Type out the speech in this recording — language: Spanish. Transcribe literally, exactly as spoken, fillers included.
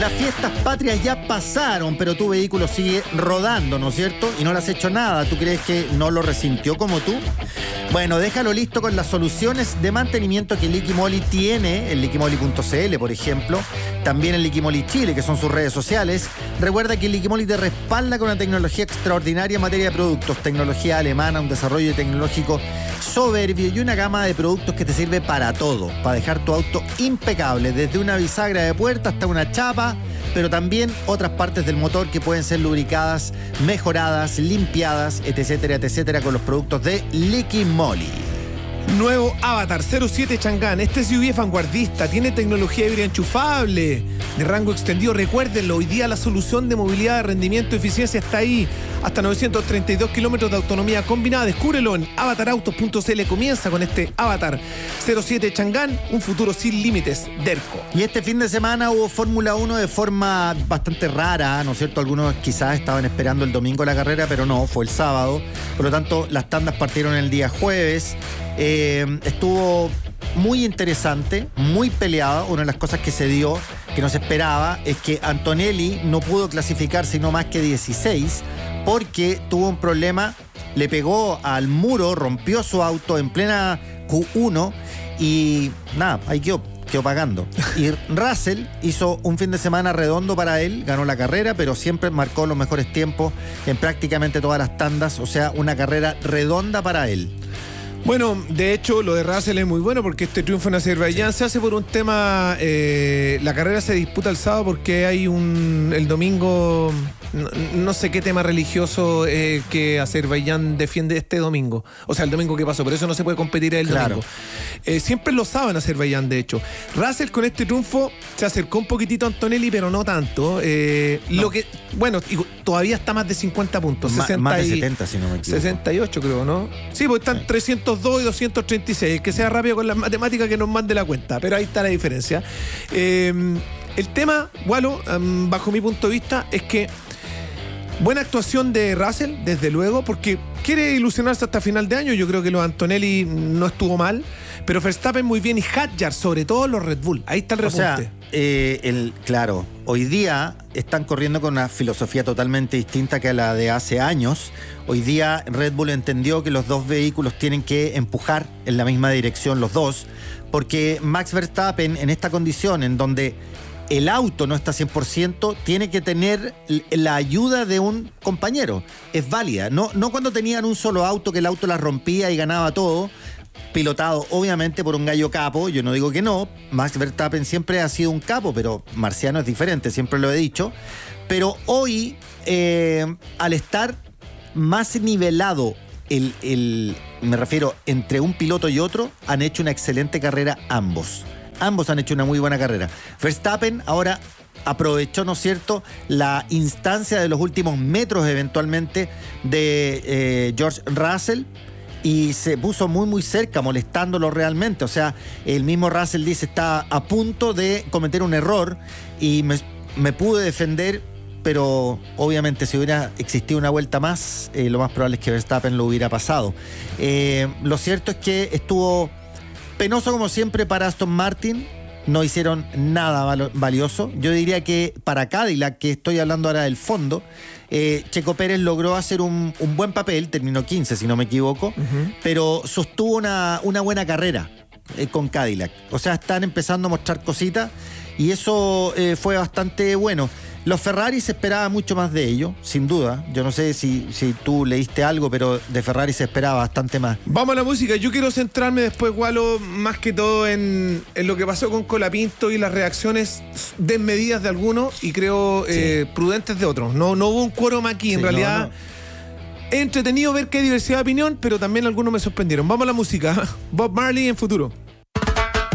Las fiestas patrias ya pasaron, pero tu vehículo sigue rodando, ¿no es cierto? Y no le has hecho nada. ¿Tú crees que no lo resintió como tú? Bueno, déjalo listo con las soluciones de mantenimiento que Liquimoli tiene, en liquimoli punto c l, por ejemplo. También en Liquimoli Chile, que son sus redes sociales. Recuerda que Liquimoli te respalda con una tecnología extraordinaria en materia de productos. Tecnología alemana, un desarrollo tecnológico soberbio y una gama de productos que te sirve para todo. Para dejar tu auto impecable, desde una bisagra de puerta hasta una chapa, pero también otras partes del motor que pueden ser lubricadas, mejoradas, limpiadas, etcétera, etcétera, con los productos de Liquimoli. Nuevo Avatar cero siete Chang'an. Este S U V es vanguardista, tiene tecnología híbrida enchufable de rango extendido. Recuérdenlo, hoy día la solución de movilidad, de rendimiento y eficiencia está ahí. Hasta novecientos treinta y dos kilómetros de autonomía combinada. Descúbrelo en avatar autos punto c l. Comienza con este Avatar cero siete Chang'an, un futuro sin límites. Derco. Y este fin de semana hubo Fórmula uno de forma bastante rara, ¿no es cierto? Algunos quizás estaban esperando el domingo la carrera, pero no, fue el sábado. Por lo tanto, las tandas partieron el día jueves. Eh, estuvo muy interesante, muy peleada. Una de las cosas que se dio, que no se esperaba, es que Antonelli no pudo clasificar sino más que dieciséis, porque tuvo un problema, le pegó al muro, rompió su auto en plena Q uno y nada, ahí quedó, quedó pagando. Y Russell hizo un fin de semana redondo para él, ganó la carrera, pero siempre marcó los mejores tiempos en prácticamente todas las tandas, o sea, una carrera redonda para él. Bueno, de hecho, lo de Russell es muy bueno porque este triunfo en Azerbaiyán se hace por un tema. Eh, la carrera se disputa el sábado porque hay un. El domingo. No, no sé qué tema religioso eh, que Azerbaiyán defiende este domingo. O sea, el domingo que pasó, por eso no se puede competir el claro. domingo. Eh, siempre lo saben Azerbaiyán, de hecho. Russell con este triunfo se acercó un poquitito a Antonelli, pero no tanto. Eh, no. Lo que, bueno, todavía está más de cincuenta puntos. Ma, sesenta más de y, setenta, si no me equivoco. sesenta y ocho creo, ¿no? Sí, pues están sí. trescientos dos y doscientos treinta y seis. Que sea rápido con las matemáticas que nos mande la cuenta. Pero ahí está la diferencia. Eh, el tema, Walo, um, bajo mi punto de vista, es que buena actuación de Russell, desde luego, porque quiere ilusionarse hasta final de año. Yo creo que los Antonelli no estuvo mal, pero Verstappen muy bien y Hadjar, sobre todo los Red Bull. Ahí está el repunte. O sea, eh, el, claro, hoy día están corriendo con una filosofía totalmente distinta que a la de hace años. Hoy día Red Bull entendió que los dos vehículos tienen que empujar en la misma dirección, los dos, porque Max Verstappen en esta condición en donde el auto no está cien por ciento, tiene que tener la ayuda de un compañero. Es válida. No, no cuando tenían un solo auto que el auto la rompía y ganaba todo, pilotado obviamente por un gallo capo. Yo no digo que no. Max Verstappen siempre ha sido un capo, pero Marciano es diferente, siempre lo he dicho. Pero hoy, eh, al estar más nivelado, el, el, me refiero entre un piloto y otro, han hecho una excelente carrera ambos. Ambos han hecho una muy buena carrera. Verstappen ahora aprovechó, ¿no es cierto?, la instancia de los últimos metros eventualmente de eh, George Russell y se puso muy muy cerca, molestándolo realmente. O sea, el mismo Russell dice, está a punto de cometer un error y me, me pude defender, pero obviamente si hubiera existido una vuelta más, eh, lo más probable es que Verstappen lo hubiera pasado. Eh, lo cierto es que estuvo penoso como siempre para Aston Martin, no hicieron nada valioso. Yo diría que para Cadillac, que estoy hablando ahora del fondo, eh, Checo Pérez logró hacer un, un buen papel, terminó quince si no me equivoco, uh-huh. pero sostuvo una, una buena carrera eh, con Cadillac. O sea, están empezando a mostrar cositas y eso eh, fue bastante bueno. Los Ferrari se esperaba mucho más de ellos, sin duda. Yo no sé si, si tú leíste algo, pero de Ferrari se esperaba bastante más. Vamos a la música. Yo quiero centrarme después, Walo, más que todo en, en lo que pasó con Colapinto y las reacciones desmedidas de algunos y creo sí. eh, prudentes de otros. No, no hubo un quórum aquí, sí, en realidad. No, no. Es entretenido ver que hay diversidad de opinión, pero también algunos me sorprendieron. Vamos a la música. Bob Marley en Futuro.